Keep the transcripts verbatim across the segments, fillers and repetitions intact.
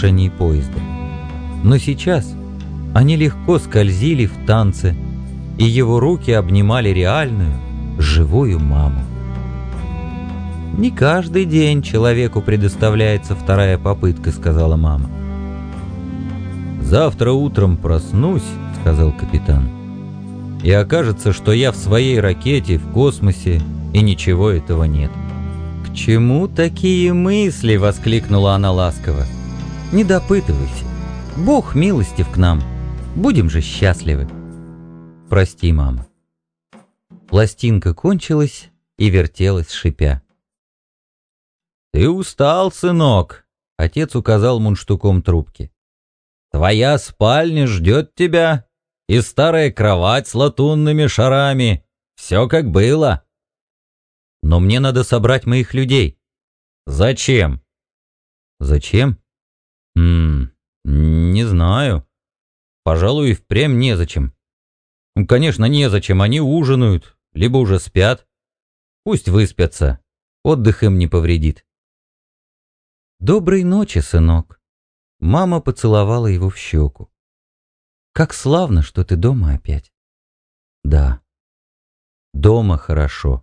движении поезда. Но сейчас они легко скользили в танце, и его руки обнимали реальную, живую маму. «Не каждый день человеку предоставляется вторая попытка», — сказала мама. «Завтра утром проснусь», — сказал капитан, «и окажется, что я в своей ракете в космосе, и ничего этого нет». «К чему такие мысли?» — воскликнула она ласково. «Не допытывайся. Бог милостив к нам. Будем же счастливы». «Прости, мама». Пластинка кончилась и вертелась, шипя. «Ты устал, сынок», — отец указал мундштуком трубки. «Твоя спальня ждет тебя, и старая кровать с латунными шарами. Все как было». «Но мне надо собрать моих людей». «Зачем?» «Зачем? М -м, не знаю. Пожалуй, и впрямь незачем. Ну, конечно, незачем. Они ужинают, либо уже спят. Пусть выспятся. Отдых им не повредит». «Доброй ночи, сынок». Мама поцеловала его в щеку. «Как славно, что ты дома опять». «Да, дома хорошо».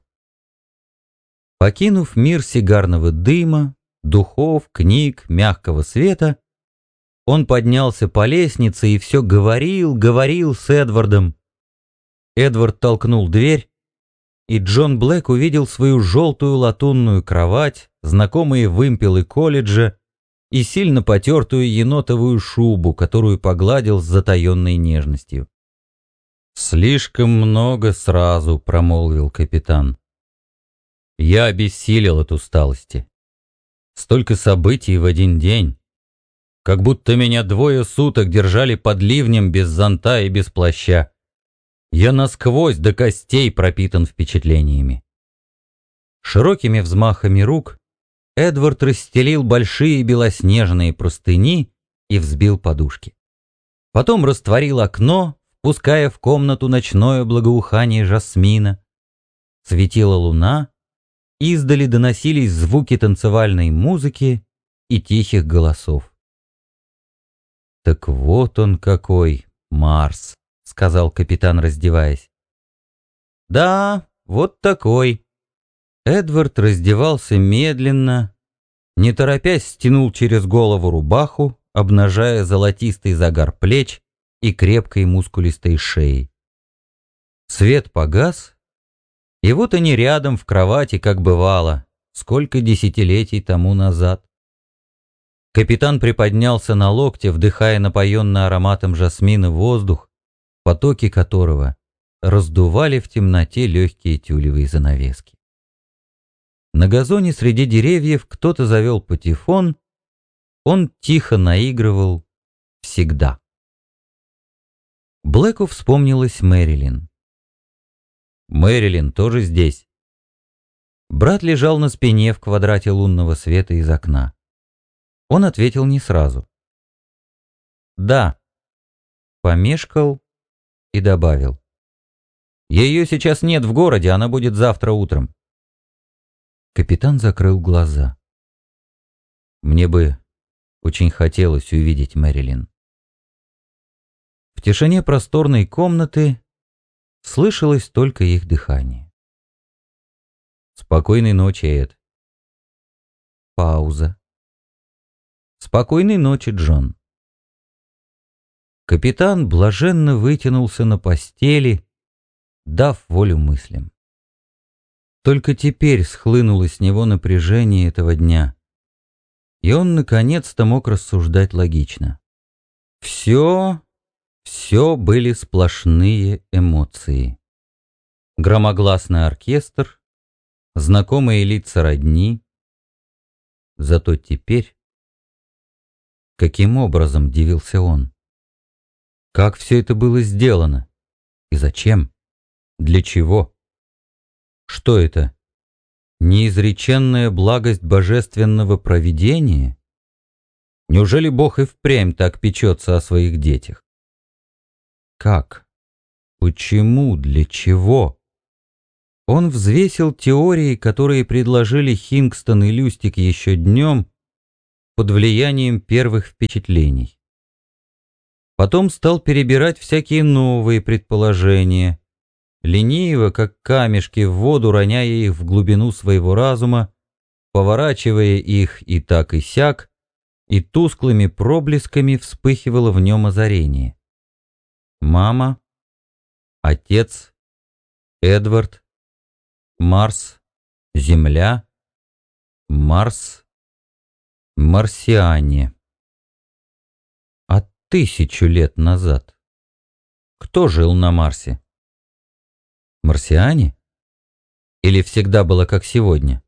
Покинув мир сигарного дыма, духов, книг, мягкого света, он поднялся по лестнице и все говорил, говорил с Эдвардом. Эдвард толкнул дверь, и Джон Блэк увидел свою желтую латунную кровать, знакомые вымпелы колледжа и сильно потертую енотовую шубу, которую погладил с затаенной нежностью. «Слишком много сразу», — промолвил капитан. «Я обессилел от усталости. Столько событий в один день. Как будто меня двое суток держали под ливнем без зонта и без плаща. Я насквозь до костей пропитан впечатлениями». Широкими взмахами рук Эдвард расстелил большие белоснежные простыни и взбил подушки. Потом растворил окно, впуская в комнату ночное благоухание жасмина. Светила луна, издали доносились звуки танцевальной музыки и тихих голосов. «Так вот он какой, Марс», — сказал капитан, раздеваясь. «Да, вот такой». Эдвард раздевался медленно, не торопясь стянул через голову рубаху, обнажая золотистый загар плеч и крепкой мускулистой шеи. Свет погас, и вот они рядом в кровати, как бывало, сколько десятилетий тому назад. Капитан приподнялся на локте, вдыхая напоенный ароматом жасмина воздух, потоки которого раздували в темноте легкие тюлевые занавески. На газоне среди деревьев кто-то завел патефон, он тихо наигрывал «Всегда». Блэку вспомнилась Мэрилин. «Мэрилин тоже здесь?» Брат лежал на спине в квадрате лунного света из окна. Он ответил не сразу. «Да». Помешкал и добавил. «Ее сейчас нет в городе, она будет завтра утром». Капитан закрыл глаза. «Мне бы очень хотелось увидеть Мэрилин». В тишине просторной комнаты слышалось только их дыхание. «Спокойной ночи, Эд». Пауза. «Спокойной ночи, Джон». Капитан блаженно вытянулся на постели, дав волю мыслям. Только теперь схлынуло с него напряжение этого дня, и он наконец-то мог рассуждать логично. Все, все были сплошные эмоции. Громогласный оркестр, знакомые лица родни. Зато теперь... Каким образом, дивился он? Как все это было сделано? И зачем? Для чего? Что это? Неизреченная благость божественного провидения? Неужели Бог и впрямь так печется о своих детях? Как? Почему? Для чего? Он взвесил теории, которые предложили Хингстон и Люстик еще днем, под влиянием первых впечатлений. Потом стал перебирать всякие новые предположения, лениво, как камешки в воду, роняя их в глубину своего разума, поворачивая их и так и сяк, и тусклыми проблесками вспыхивало в нем озарение. Мама, отец, Эдвард, Марс, Земля, Марс, марсиане. А тысячу лет назад кто жил на Марсе? Марсиане? Или всегда было как сегодня?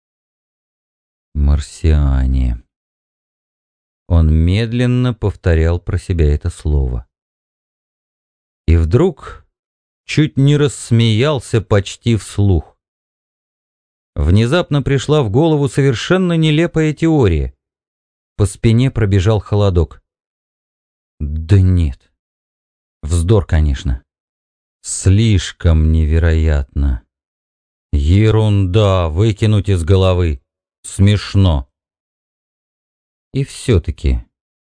Марсиане. Он медленно повторял про себя это слово. И вдруг чуть не рассмеялся почти вслух. Внезапно пришла в голову совершенно нелепая теория. По спине пробежал холодок. Да нет. Вздор, конечно. Слишком невероятно. Ерунда, выкинуть из головы. Смешно. И все-таки,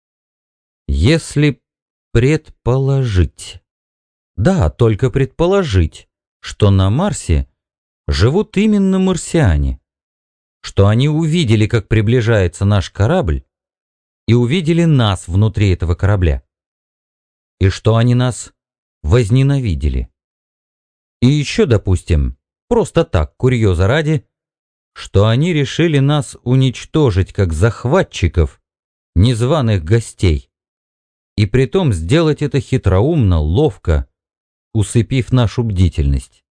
если предположить, да, только предположить, что на Марсе живут именно марсиане, что они увидели, как приближается наш корабль, и увидели нас внутри этого корабля, и что они нас возненавидели. И еще, допустим, просто так, курьеза ради, что они решили нас уничтожить как захватчиков, незваных гостей, и притом сделать это хитроумно, ловко, усыпив нашу бдительность.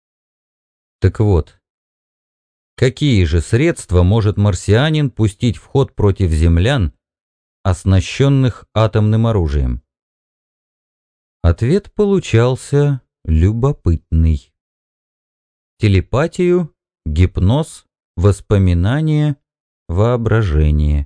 Так вот, какие же средства может марсианин пустить в ход против землян, оснащенных атомным оружием? Ответ получался любопытный. Телепатию, гипноз, воспоминания, воображение.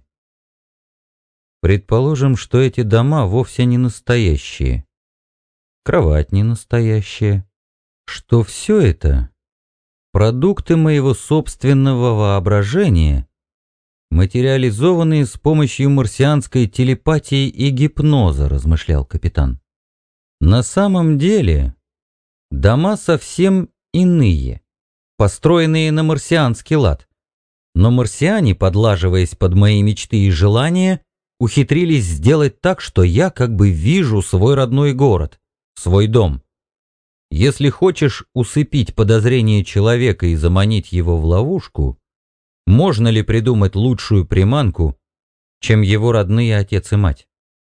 Предположим, что эти дома вовсе не настоящие. Кровать не настоящая. Что все это продукты моего собственного воображения, материализованные с помощью марсианской телепатии и гипноза, размышлял капитан. На самом деле дома совсем иные, построенные на марсианский лад. Но марсиане, подлаживаясь под мои мечты и желания, ухитрились сделать так, что я как бы вижу свой родной город, свой дом. Если хочешь усыпить подозрение человека и заманить его в ловушку, можно ли придумать лучшую приманку, чем его родные отец и мать?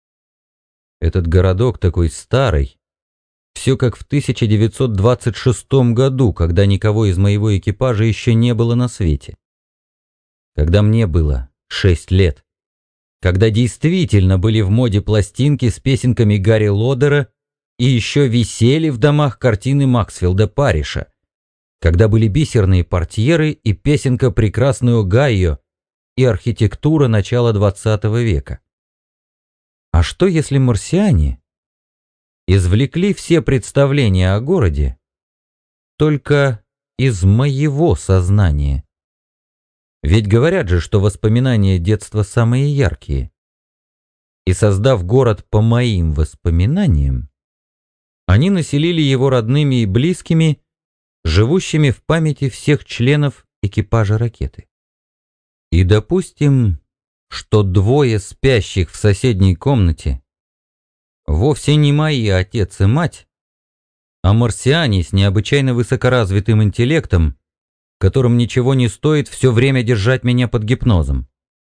Этот городок такой старый, все как в тысяча девятьсот двадцать шестом году, когда никого из моего экипажа еще не было на свете. Когда мне было шесть лет. Когда действительно были в моде пластинки с песенками Гарри Лодера и еще висели в домах картины Максфилда Парриша. Когда были бисерные портьеры и песенка «Прекрасный Огайо» и архитектура начала двадцатого века. А что если марсиане извлекли все представления о городе только из моего сознания? Ведь говорят же, что воспоминания детства самые яркие. И создав город по моим воспоминаниям, они населили его родными и близкими, живущими в памяти всех членов экипажа ракеты. И допустим, что двое спящих в соседней комнате вовсе не мои отец и мать, а марсиане с необычайно высокоразвитым интеллектом, которым ничего не стоит все время держать меня под гипнозом.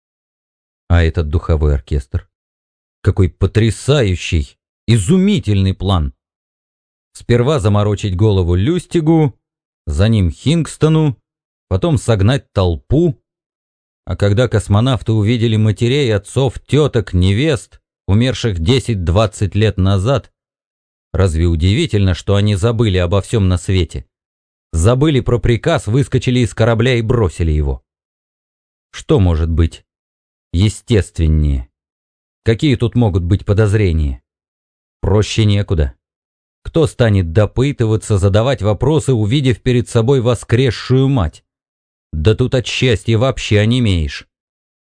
А этот духовой оркестр? Какой потрясающий, изумительный план! Сперва заморочить голову Люстигу, за ним Хингстону, потом согнать толпу. А когда космонавты увидели матерей, отцов, теток, невест, умерших десять-двадцать лет назад, разве удивительно, что они забыли обо всем на свете? Забыли про приказ, выскочили из корабля и бросили его. Что может быть естественнее? Какие тут могут быть подозрения? Проще некуда. Кто станет допытываться, задавать вопросы, увидев перед собой воскресшую мать? Да тут от счастья вообще онемеешь.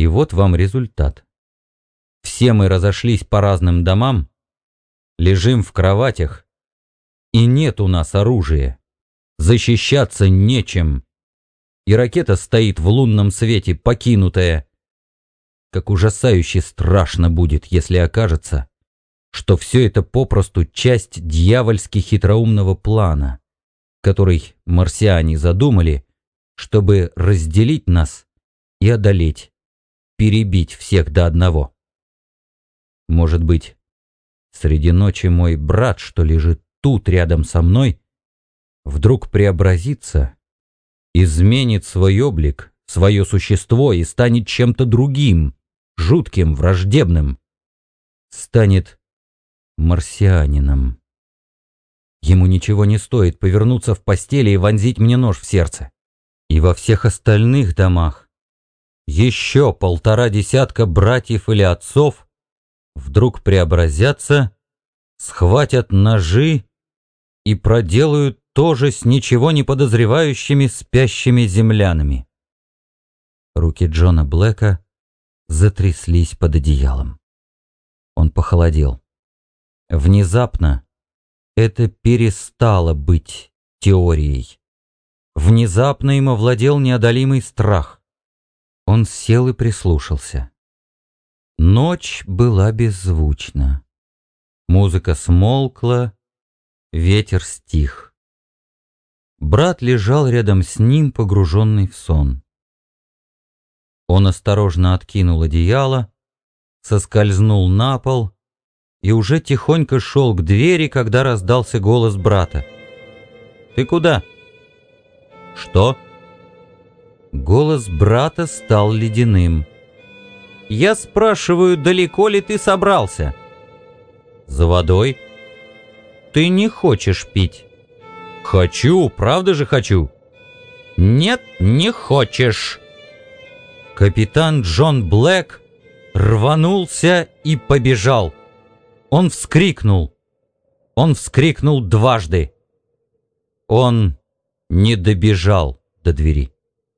И вот вам результат. Все мы разошлись по разным домам, лежим в кроватях, и нет у нас оружия. Защищаться нечем. И ракета стоит в лунном свете, покинутая. Как ужасающе страшно будет, если окажется, что все это попросту часть дьявольски хитроумного плана, который марсиане задумали, чтобы разделить нас и одолеть, перебить всех до одного. Может быть, среди ночи мой брат, что лежит тут рядом со мной, вдруг преобразится, изменит свой облик, свое существо и станет чем-то другим, жутким, враждебным, станет марсианином. Ему ничего не стоит повернуться в постели и вонзить мне нож в сердце. И во всех остальных домах еще полтора десятка братьев или отцов вдруг преобразятся, схватят ножи и проделают то же с ничего не подозревающими спящими землянами. Руки Джона Блэка затряслись под одеялом. Он похолодел. Внезапно это перестало быть теорией. Внезапно им овладел неодолимый страх. Он сел и прислушался. Ночь была беззвучна. Музыка смолкла, ветер стих. Брат лежал рядом с ним, погруженный в сон. Он осторожно откинул одеяло, соскользнул на пол и уже тихонько шел к двери, когда раздался голос брата. «Ты куда?» «Что?» Голос брата стал ледяным. «Я спрашиваю, далеко ли ты собрался?» «За водой». «Ты не хочешь пить?» «Хочу, правда же хочу?» «Нет, не хочешь». Капитан Джон Блэк рванулся и побежал. Он вскрикнул. Он вскрикнул дважды. Он не добежал до двери.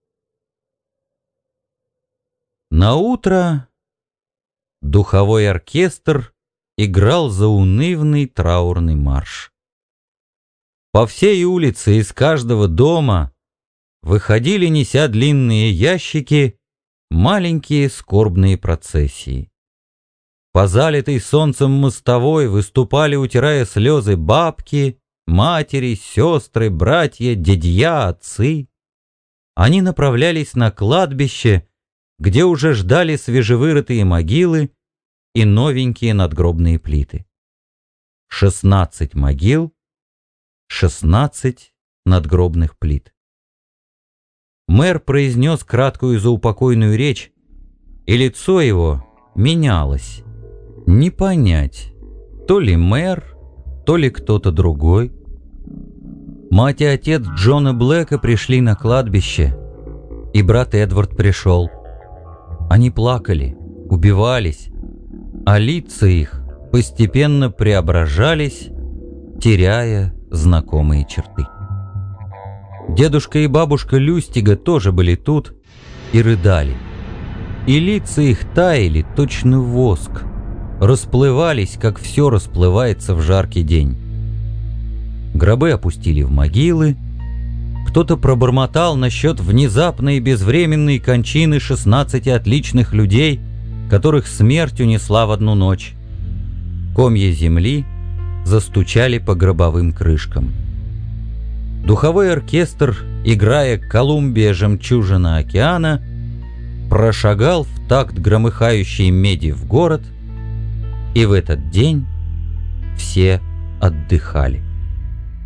Наутро духовой оркестр играл заунывный траурный марш. По всей улице из каждого дома выходили, неся длинные ящики, маленькие скорбные процессии. По залитой солнцем мостовой выступали, утирая слезы, бабки, матери, сестры, братья, дядья, отцы. Они направлялись на кладбище, где уже ждали свежевырытые могилы и новенькие надгробные плиты. Шестнадцать могил, шестнадцать надгробных плит. Мэр произнес краткую заупокойную речь, и лицо его менялось. Не понять, то ли мэр, то ли кто-то другой. Мать и отец Джона Блэка пришли на кладбище, и брат Эдвард пришел. Они плакали, убивались, а лица их постепенно преображались, теряя знакомые черты. Дедушка и бабушка Люстига тоже были тут и рыдали. И лица их таяли, точно воск, расплывались, как все расплывается в жаркий день. Гробы опустили в могилы, кто-то пробормотал насчет внезапной и безвременной кончины шестнадцати отличных людей, которых смерть унесла в одну ночь. Комья земли застучали по гробовым крышкам. Духовой оркестр, играя «Колумбия, жемчужина океана», прошагал в такт громыхающей меди в город, и в этот день все отдыхали.